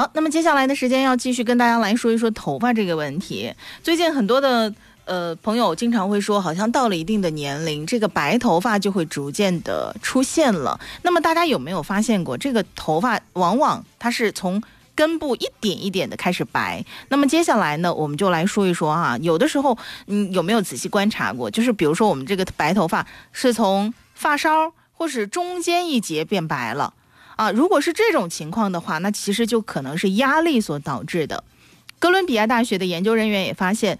好，那么接下来的时间要继续跟大家来说一说头发这个问题。最近很多的朋友经常会说，好像到了一定的年龄，这个白头发就会逐渐的出现了。那么大家有没有发现过，这个头发往往它是从根部一点一点的开始白？那么接下来呢，我们就来说一说啊，有的时候有没有仔细观察过，就是比如说我们这个白头发是从发梢或是中间一节变白了啊，如果是这种情况的话，那其实就可能是压力所导致的。哥伦比亚大学的研究人员也发现，